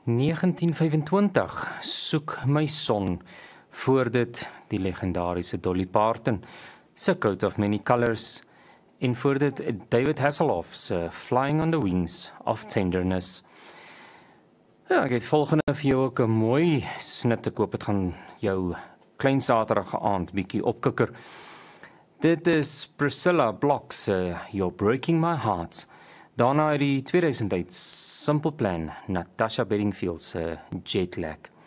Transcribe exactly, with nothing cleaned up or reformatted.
negentien vyfentwintig, Soek my son, voor dit die legendariese Dolly Parton, se Coat of Many Colours, en voor dit David Hasselhoff se Flying on the Wings of Tenderness. Ja, ek het volgende vir jou ook 'n mooi snit te koop, het gaan jou klein Saterdag aand bietjie opkikker. Dit is Priscilla Block se You're Breaking My Heart. Daarna die tweeduisend eight Simple Plan, Natasha Bedingfield se Jetlag.